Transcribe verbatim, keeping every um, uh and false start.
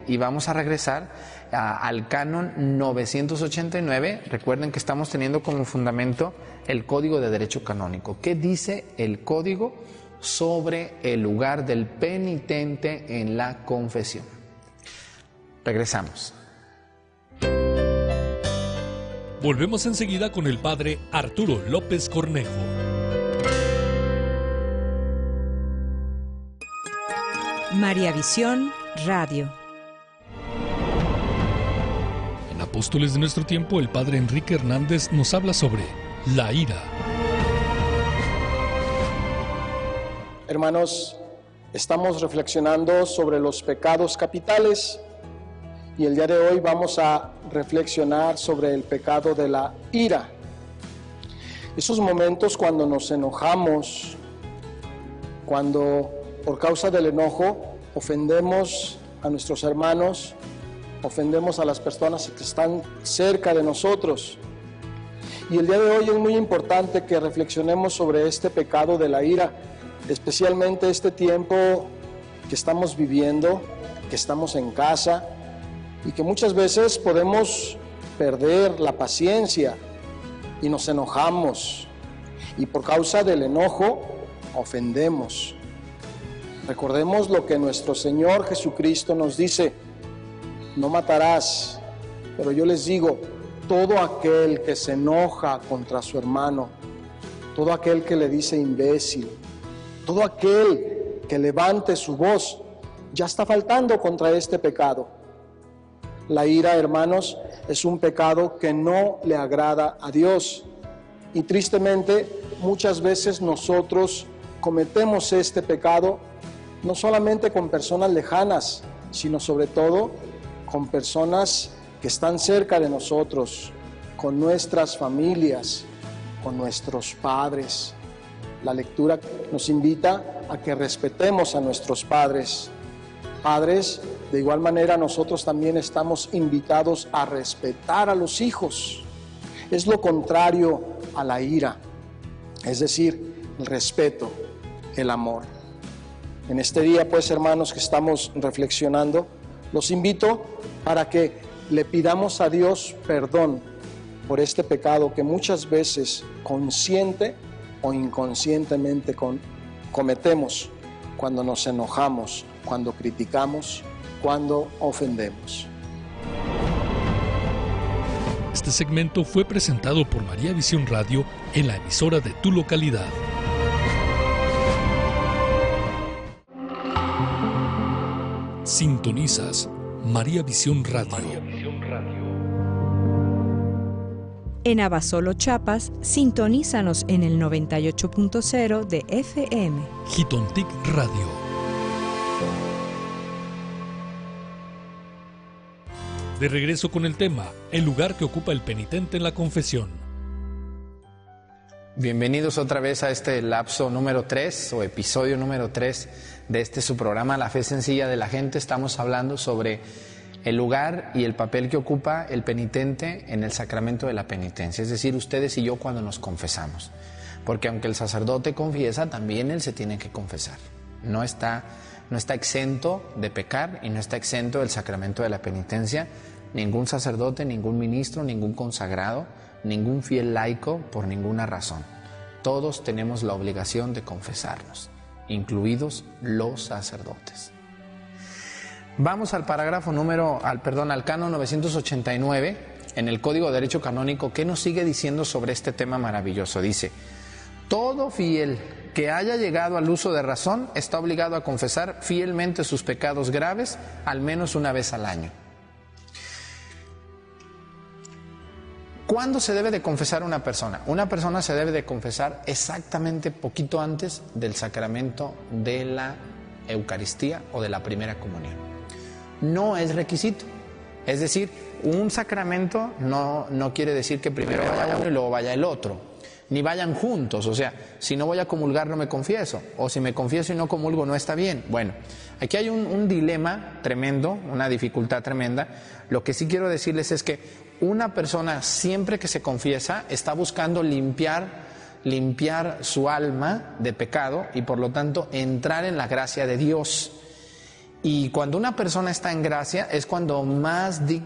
y vamos a regresar a, al canon novecientos ochenta y nueve. Recuerden que estamos teniendo como fundamento el Código de Derecho Canónico. ¿Qué dice el Código sobre el lugar del penitente en la confesión? Regresamos. Volvemos enseguida con el padre Arturo López Cornejo. María Visión Radio. En Apóstoles de nuestro tiempo, el padre Enrique Hernández nos habla sobre la ira. Hermanos, estamos reflexionando sobre los pecados capitales y el día de hoy vamos a reflexionar sobre el pecado de la ira. Esos momentos cuando nos enojamos, cuando por causa del enojo ofendemos a nuestros hermanos, ofendemos a las personas que están cerca de nosotros. Y el día de hoy es muy importante que reflexionemos sobre este pecado de la ira, especialmente este tiempo que estamos viviendo, que estamos en casa y que muchas veces podemos perder la paciencia y nos enojamos y por causa del enojo ofendemos. Recordemos lo que nuestro Señor Jesucristo nos dice: no matarás, pero yo les digo, todo aquel que se enoja contra su hermano, todo aquel que le dice imbécil, todo aquel que levante su voz, ya está faltando contra este pecado. La ira, hermanos, es un pecado que no le agrada a Dios. Y tristemente, muchas veces nosotros cometemos este pecado no solamente con personas lejanas, sino sobre todo con personas que están cerca de nosotros, con nuestras familias, con nuestros padres. La lectura nos invita a que respetemos a nuestros padres. Padres, de igual manera nosotros también estamos invitados a respetar a los hijos. Es lo contrario a la ira, es decir, el respeto, el amor. En este día, pues, hermanos, que estamos reflexionando, los invito para que le pidamos a Dios perdón por este pecado que muchas veces consciente o inconscientemente con, cometemos cuando nos enojamos, cuando criticamos, cuando ofendemos. Este segmento fue presentado por María Visión Radio en la emisora de tu localidad. Sintonizas María Visión Radio. María Visión Radio. En Abasolo, Chiapas, sintonízanos en el noventa y ocho punto cero de F M. Jitontic Radio. De regreso con el tema, el lugar que ocupa el penitente en la confesión. Bienvenidos otra vez a este lapso número tres o episodio número tres de este su programa La Fe Sencilla de la Gente. Estamos hablando sobre el lugar y el papel que ocupa el penitente en el sacramento de la penitencia, es decir, ustedes y yo cuando nos confesamos. Porque aunque el sacerdote confiesa, también él se tiene que confesar. No está, no está exento de pecar y no está exento del sacramento de la penitencia ningún sacerdote, ningún ministro, ningún consagrado, ningún fiel laico por ninguna razón. Todos tenemos la obligación de confesarnos, incluidos los sacerdotes. Vamos al parágrafo número, al perdón, al canon novecientos ochenta y nueve en el Código de Derecho Canónico. ¿Qué nos sigue diciendo sobre este tema maravilloso? Dice: todo fiel que haya llegado al uso de razón está obligado a confesar fielmente sus pecados graves al menos una vez al año. ¿Cuándo se debe de confesar una persona? Una persona se debe de confesar exactamente poquito antes del sacramento de la Eucaristía o de la primera comunión. No es requisito. Es decir, un sacramento no, no quiere decir que primero vaya uno y luego vaya el otro. Ni vayan juntos. O sea, si no voy a comulgar no me confieso. O si me confieso y no comulgo no está bien. Bueno, aquí hay un, un dilema tremendo, una dificultad tremenda. Lo que sí quiero decirles es que una persona siempre que se confiesa está buscando limpiar, limpiar su alma de pecado y por lo tanto entrar en la gracia de Dios. Y cuando una persona está en gracia es cuando más digna